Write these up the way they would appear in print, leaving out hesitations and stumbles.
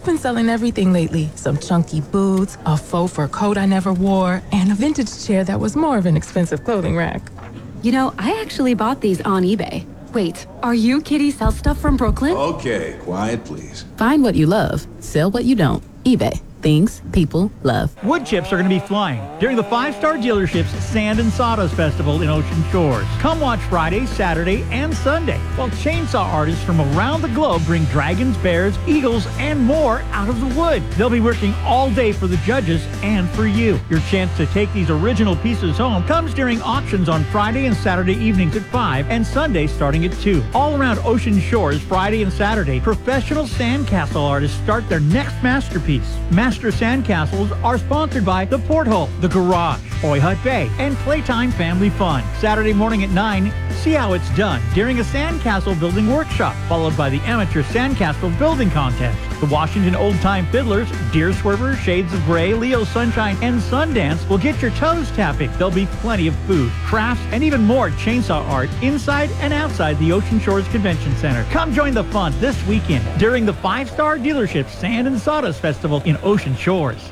been selling everything lately. Some chunky boots, a faux fur coat I never wore, and a vintage chair that was more of an expensive clothing rack. You know, I actually bought these on eBay. Wait, are you Kitty Sell Stuff from Brooklyn? Okay, quiet please. Find what you love, sell what you don't. eBay. Things people love. Wood chips are going to be flying during the 5-Star Dealerships Sand and Sawdust Festival in Ocean Shores. Come watch Friday, Saturday, and Sunday while chainsaw artists from around the globe bring dragons, bears, eagles, and more out of the wood. They'll be working all day for the judges and for you. Your chance to take these original pieces home comes during auctions on Friday and Saturday evenings at 5 and Sunday starting at 2. All around Ocean Shores, Friday and Saturday, professional sandcastle artists start their next masterpiece. Master Sandcastles are sponsored by The Porthole, The Garage, Oi Hut Bay, and Playtime Family Fun. Saturday morning at 9, see how it's done during a sandcastle building workshop, followed by the amateur sandcastle building contest. The Washington Old Time Fiddlers, Deer Swervers, Shades of Grey, Leo Sunshine, and Sundance will get your toes tapping. There'll be plenty of food, crafts, and even more chainsaw art inside and outside the Ocean Shores Convention Center. Come join the fun this weekend during the 5-Star Dealerships Sand and Sawdust Festival in Ocean Shores.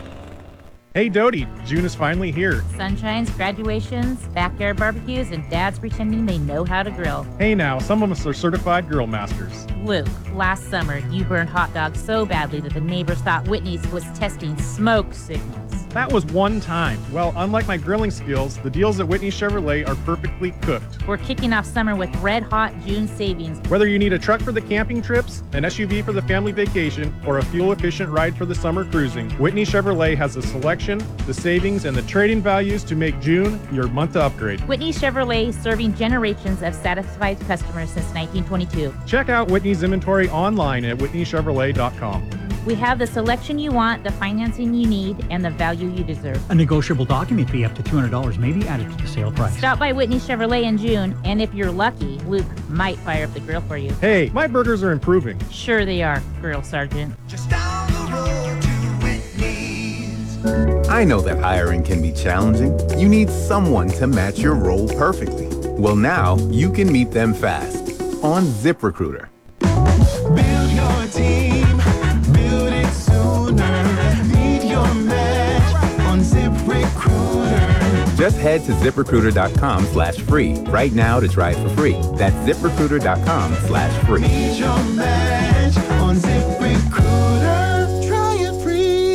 Hey Dodie, June is finally here. Sunshines, graduations, backyard barbecues, and dads pretending they know how to grill. Hey now, some of us are certified grill masters. Luke, last summer you burned hot dogs so badly that the neighbors thought Whitney's was testing smoke signals. That was one time. Well, unlike my grilling skills, the deals at Whitney Chevrolet are perfectly cooked. We're kicking off summer with red hot June savings. Whether you need a truck for the camping trips, an SUV for the family vacation, or a fuel-efficient ride for the summer cruising, Whitney Chevrolet has the selection, the savings, and the trade-in values to make June your month to upgrade. Whitney Chevrolet, serving generations of satisfied customers since 1922. Check out Whitney's inventory online at whitneychevrolet.com. We have the selection you want, the financing you need, and the value you deserve. A negotiable document fee up to $200 may be added to the sale price. Stop by Whitney Chevrolet in June, and if you're lucky, Luke might fire up the grill for you. Hey, my burgers are improving. Sure they are, Grill Sergeant. Just down the road to Whitney's. I know that hiring can be challenging. You need someone to match your role perfectly. Well, now you can meet them fast on ZipRecruiter. Build your team, build it sooner. Meet your match on ZipRecruiter. Just head to ZipRecruiter.com/free right now to try it for free. That's ZipRecruiter.com/free. Meet your match on ZipRecruiter. Try it free.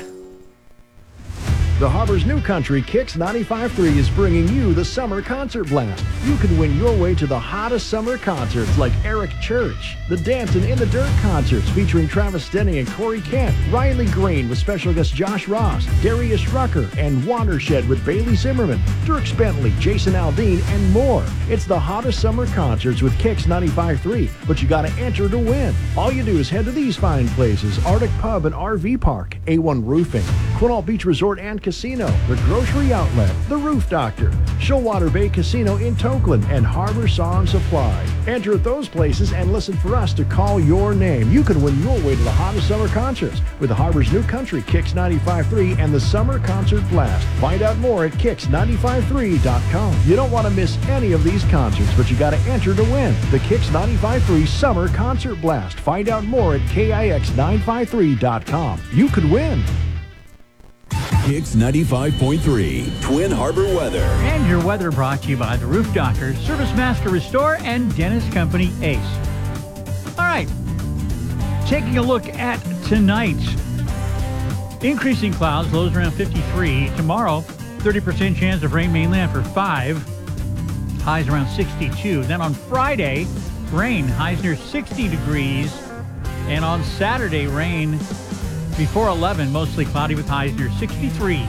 The Harbor's New Country Kicks 95.3 is bringing you the Summer Concert Blast. You can win your way to the hottest summer concerts like Eric Church, the Dancing in the Dirt concerts featuring Travis Denny and Corey Kent, Riley Green with special guest Josh Ross, Darius Rucker, and Watershed with Bailey Zimmerman, Dirk Bentley, Jason Aldean, and more. It's the hottest summer concerts with Kicks 95.3, but you gotta enter to win. All you do is head to these fine places: Arctic Pub and RV Park, A1 Roofing, Quinault Beach Resort and Casino, The Grocery Outlet, The Roof Doctor, Shoalwater Bay Casino in Tokeland, and Harbor Saw and Supply. Enter at those places and listen for us to call your name. You can win your way to the hottest summer concerts with the Harbor's New Country Kicks 95.3 and the Summer Concert Blast. Find out more at kicks953.com. You don't want to miss any of these concerts, but you got to enter to win the Kicks 95.3 Summer Concert Blast. Find out more at kix953.com. You could win. Kicks 95.3, Twin Harbor weather. And your weather brought to you by the Roof Doctor, Service Master Restore, and Dennis Company Ace. All right, taking a look at tonight. Increasing clouds, lows around 53. Tomorrow, 30% chance of rain mainland for 5. Highs around 62. Then on Friday, rain, highs near 60 degrees. And on Saturday, rain before 11, mostly cloudy with highs near 63.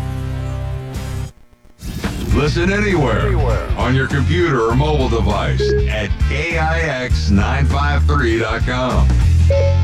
Listen anywhere on your computer or mobile device at KIX953.com.